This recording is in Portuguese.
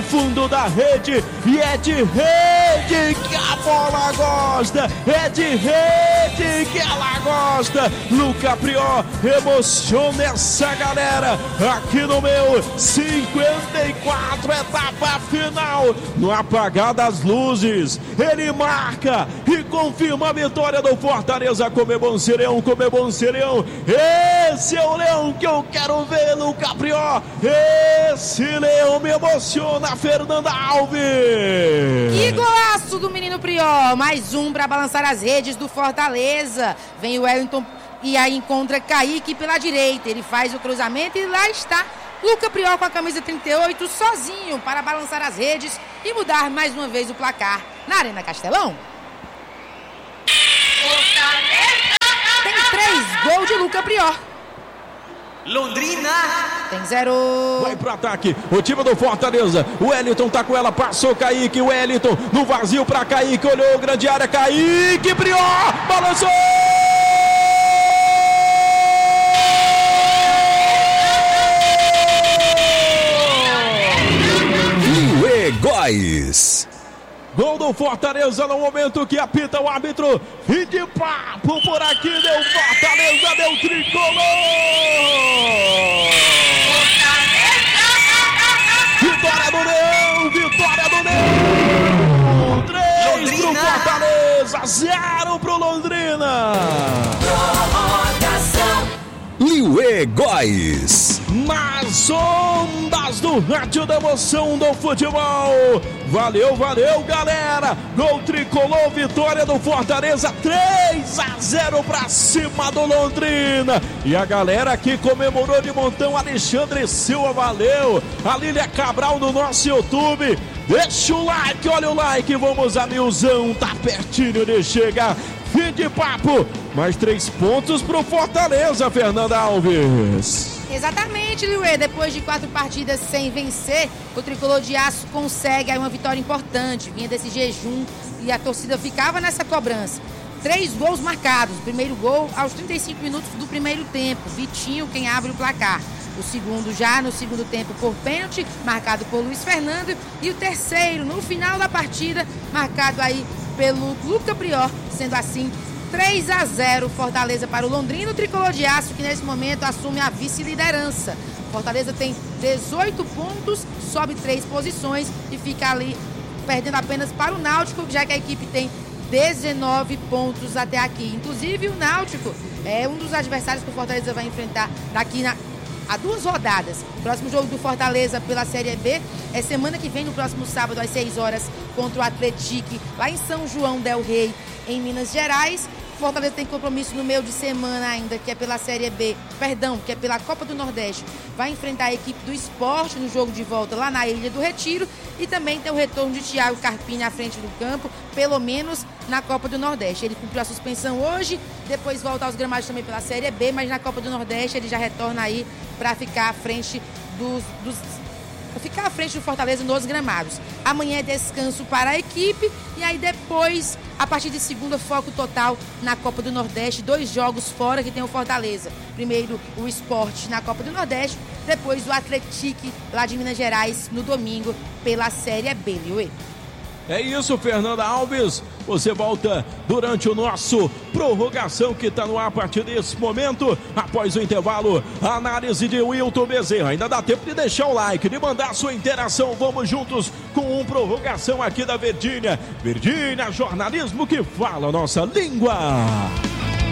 fundo da rede, e é de rede que a bola gosta, é de rede que ela gosta. Luca Prior emociona essa galera aqui no meu 54, etapa final. No apagar das luzes, ele marca e confirma a vitória do Fortaleza. Comebol Serião, Comebol Serião. Esse é o leão que eu quero ver, Luca Prior. Esse leão me emociona, Fernanda Alves. Que golaço do menino Prior. Mais um para balançar as redes do Fortaleza. Vem o Wellington e aí encontra Kaique pela direita. Ele faz o cruzamento e lá está Luca Prior com a camisa 38, sozinho para balançar as redes e mudar mais uma vez o placar na Arena Castelão. Tem 3 gols de Luca Prior. Londrina tem 0. Vai pro ataque, o time do Fortaleza. O Wellington tá com ela, passou Kaique. O Wellington no vazio pra Kaique, olhou grande área, Kaique, Prior, balançou! Góis. Gol do Fortaleza no momento que apita o árbitro. Fim de papo por aqui, deu Fortaleza, deu tricolor. Vitória do Leão, vitória do Leão. 3 pro Fortaleza, 0 pro Londrina. Liuê Góis. Nas ondas do rádio da emoção do futebol. Valeu, valeu, galera. Gol tricolor, vitória do Fortaleza, 3-0 pra cima do Londrina. E a galera que comemorou de montão, Alexandre Silva, valeu. A Lília Cabral no nosso YouTube. Deixa o like, olha o like, vamos a milzão, tá pertinho de chegar. Fim de papo, mais 3 pontos pro Fortaleza, Fernanda Alves. Exatamente, Liuê. Depois de 4 partidas sem vencer, o tricolor de aço consegue aí uma vitória importante. Vinha desse jejum e a torcida ficava nessa cobrança. 3 gols marcados. O primeiro gol aos 35 minutos do primeiro tempo. Vitinho quem abre o placar. O segundo já no segundo tempo por pênalti, marcado por Luiz Fernando. E o terceiro no final da partida, marcado aí pelo Luca Prior. Sendo assim, 3-0 Fortaleza para o Londrina, o tricolor de aço que nesse momento assume a vice-liderança. Fortaleza tem 18 pontos, sobe 3 posições e fica ali perdendo apenas para o Náutico, já que a equipe tem 19 pontos até aqui. Inclusive o Náutico é um dos adversários que o Fortaleza vai enfrentar daqui a 2 rodadas. O próximo jogo do Fortaleza pela Série B é semana que vem, no próximo sábado, às 6 horas, contra o Atlético, lá em São João del Rei, em Minas Gerais. Fortaleza tem compromisso no meio de semana ainda, que é pela Série B, que é pela Copa do Nordeste. Vai enfrentar a equipe do Sport no jogo de volta lá na Ilha do Retiro. E também tem o retorno de Thiago Carpini à frente do campo, pelo menos na Copa do Nordeste. Ele cumpriu a suspensão hoje, depois volta aos gramados também pela Série B, mas na Copa do Nordeste ele já retorna aí para ficar à frente ficar à frente do Fortaleza nos gramados. Amanhã é descanso para a equipe e aí depois, a partir de segunda, foco total na Copa do Nordeste. 2 jogos fora que tem o Fortaleza. Primeiro o Sport na Copa do Nordeste, depois o Atlético lá de Minas Gerais no domingo pela Série B. Liuê. É isso, Fernanda Alves. Você volta durante o nosso prorrogação que está no ar a partir desse momento. Após o intervalo, a análise de Wilton Bezerra. Ainda dá tempo de deixar o like, de mandar a sua interação. Vamos juntos com prorrogação aqui da Verdinha. Verdinha, jornalismo que fala a nossa língua.